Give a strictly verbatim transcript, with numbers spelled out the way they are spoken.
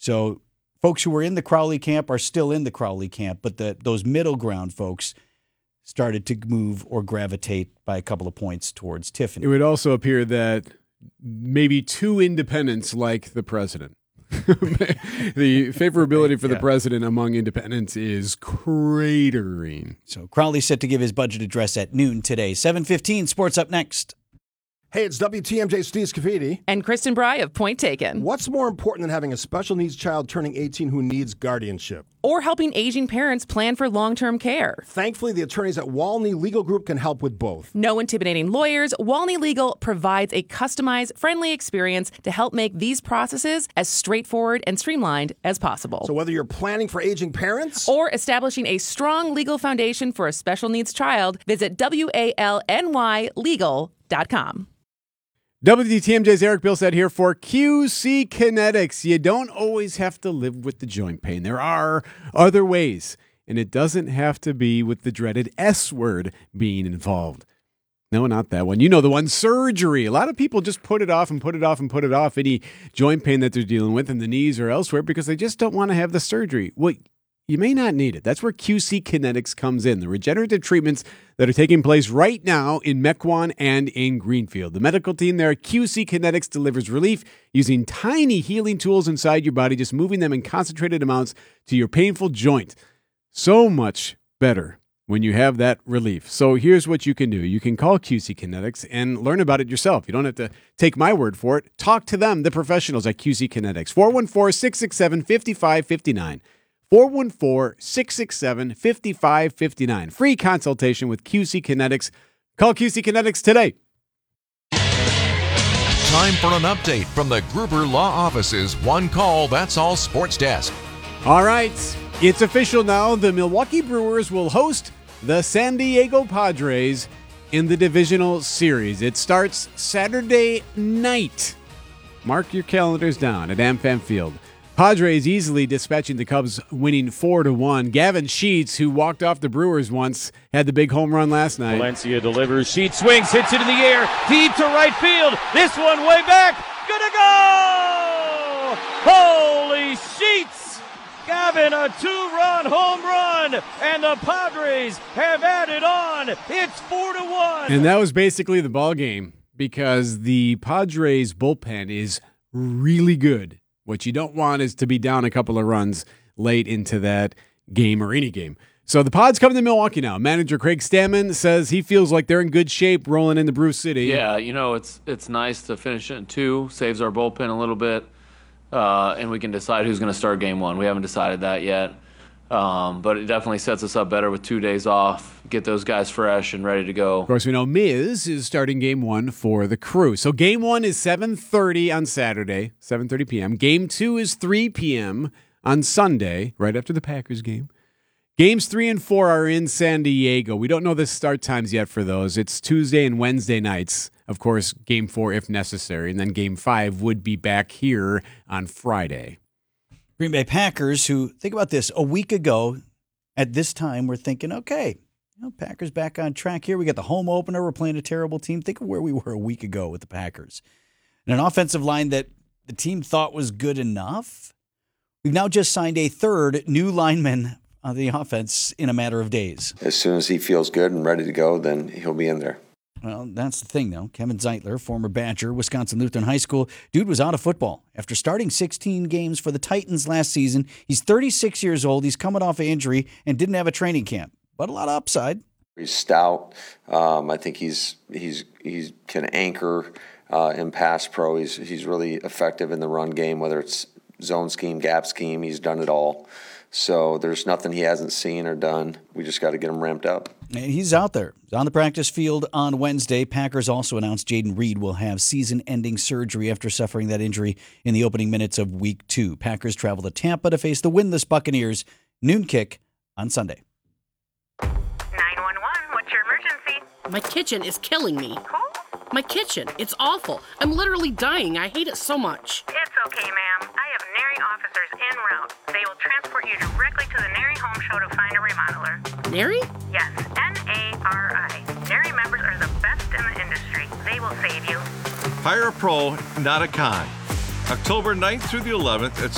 So folks who were in the Crowley camp are still in the Crowley camp, but the, those middle ground folks started to move or gravitate by a couple of points towards Tiffany. It would also appear that maybe two independents like the president. The favorability for the yeah. president among independents is cratering. So Crowley set to give his budget address at noon today. seven fifteen, sports up next. Hey, it's W T M J Steve Scafidi. And Kristen Bry of Point Taken. What's more important than having a special needs child turning eighteen who needs guardianship? Or helping aging parents plan for long-term care. Thankfully, the attorneys at Walney Legal Group can help with both. No intimidating lawyers, Walney Legal provides a customized, friendly experience to help make these processes as straightforward and streamlined as possible. So whether you're planning for aging parents or establishing a strong legal foundation for a special needs child, visit W A L N Y legal dot com. W T M J's Eric Bilstead here for Q C Kinetics. You don't always have to live with the joint pain. There are other ways, and it doesn't have to be with the dreaded S word being involved. No, not that one. You know the one, surgery. A lot of people just put it off and put it off and put it off, any joint pain that they're dealing with in the knees or elsewhere, because they just don't want to have the surgery. Well, you may not need it. That's where Q C Kinetics comes in. The regenerative treatments that are taking place right now in Mequon and in Greenfield. The medical team there at Q C Kinetics delivers relief using tiny healing tools inside your body, just moving them in concentrated amounts to your painful joint. So much better when you have that relief. So here's what you can do. You can call Q C Kinetics and learn about it yourself. You don't have to take my word for it. Talk to them, the professionals at Q C Kinetics. four one four, six six seven, five five five nine. four one four, six six seven, five five five nine. Free consultation with Q C Kinetics. Call Q C Kinetics today. Time for an update from the Gruber Law Office's One Call, That's All Sports Desk. All right, it's official now. The Milwaukee Brewers will host the San Diego Padres in the divisional series. It starts Saturday night. Mark your calendars down at AmFam Field. Padres easily dispatching the Cubs, winning four to one. Gavin Sheets, who walked off the Brewers once, had the big home run last night. Valencia delivers. Sheets swings, hits it in the air, deep to right field. This one way back. Gonna go! Holy Sheets! Gavin, a two-run home run, and the Padres have added on. It's four to one. And that was basically the ball game, because the Padres bullpen is really good. What you don't want is to be down a couple of runs late into that game or any game. So the Pods coming to Milwaukee now. Manager Craig Stammen says he feels like they're in good shape rolling into Brew City. Yeah, you know, it's it's nice to finish it in two, saves our bullpen a little bit, uh, and we can decide who's going to start game one. We haven't decided that yet, um, but it definitely sets us up better with two days off, get those guys fresh and ready to go. Of course, we know Miz is starting game one for the Crew. So game one is seven thirty on Saturday, seven thirty p.m. Game two is three p.m. on Sunday, right after the Packers game. Games three and four are in San Diego. We don't know the start times yet for those. It's Tuesday and Wednesday nights. Of course, game four if necessary. And then game five would be back here on Friday. Green Bay Packers, who, think about this, a week ago at this time, we're thinking, okay, you know, Packers back on track here. We got the home opener. We're playing a terrible team. Think of where we were a week ago with the Packers. And an offensive line that the team thought was good enough. We've now just signed a third new lineman on the offense in a matter of days. As soon as he feels good and ready to go, then he'll be in there. Well, that's the thing, though. Kevin Zeitler, former Badger, Wisconsin Lutheran High School. Dude was out of football after starting sixteen games for the Titans last season. He's thirty-six years old. He's coming off an injury and didn't have a training camp, but a lot of upside. He's stout. Um, I think he's he's he can anchor uh, in pass pro. He's he's really effective in the run game, whether it's zone scheme, gap scheme. He's done it all. So there's nothing he hasn't seen or done. We just got to get him ramped up. He's out there. He's on the practice field on Wednesday. Packers also announced Jaden Reed will have season-ending surgery after suffering that injury in the opening minutes of week two. Packers travel to Tampa to face the winless Buccaneers. Noon kick on Sunday. nine one one, what's your emergency? My kitchen is killing me. Who? My kitchen. It's awful. I'm literally dying. I hate it so much. It's okay, ma'am. I have Nary officers en route. They will transport you directly to the Nary Home Show to find a remodeler. Nary? Yes, N A R I. Nary members are the best in the industry. They will save you. Hire a pro, not a con. October ninth through the eleventh at